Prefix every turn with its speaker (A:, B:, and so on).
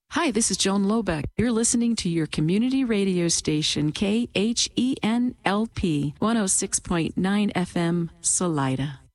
A: Hi, this is Joan Lobeck. You're listening to your community radio station, KHENLP 106.9 FM, Salida.